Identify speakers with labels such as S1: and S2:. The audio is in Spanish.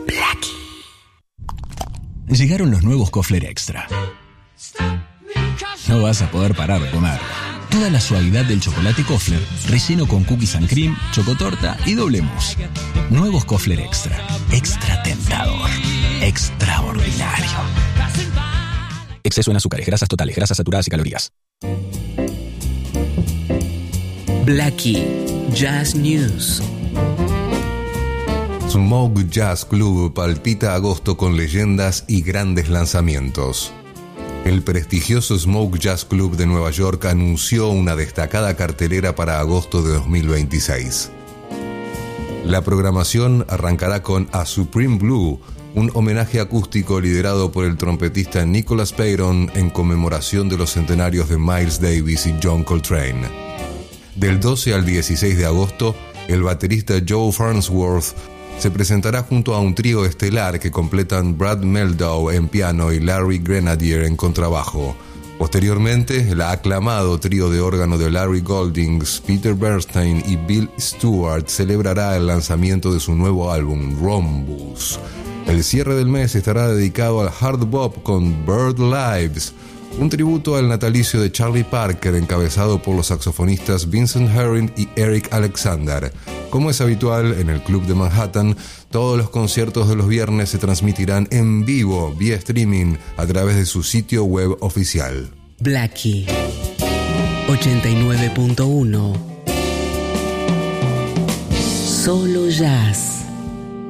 S1: Llegaron los nuevos Kofler Extra. No vas a poder parar de comer. Toda la suavidad del chocolate Kofler, relleno con cookies and cream, chocotorta y doble mousse. Nuevos Kofler Extra. Extra tentador. Extraordinario. Exceso en azúcares, grasas totales, grasas saturadas y calorías.
S2: Blackie Jazz News.
S3: Smoke Jazz Club palpita agosto con leyendas y grandes lanzamientos. El prestigioso Smoke Jazz Club de Nueva York anunció una destacada cartelera para agosto de 2026. La programación arrancará con A Supreme Blue, un homenaje acústico liderado por el trompetista Nicholas Payton en conmemoración de los centenarios de Miles Davis y John Coltrane. Del 12 al 16 de agosto, el baterista Joe Farnsworth se presentará junto a un trío estelar que completan Brad Mehldau en piano y Larry Grenadier en contrabajo. Posteriormente, el aclamado trío de órgano de Larry Goldings, Peter Bernstein y Bill Stewart celebrará el lanzamiento de su nuevo álbum, Rhombus. El cierre del mes estará dedicado al hard bop con Bird Lives, un tributo al natalicio de Charlie Parker encabezado por los saxofonistas Vincent Herring y Eric Alexander. Como es habitual en el Club de Manhattan, todos los conciertos de los viernes se transmitirán en vivo vía streaming a través de su sitio web oficial.
S2: Blackie 89.1. Solo jazz.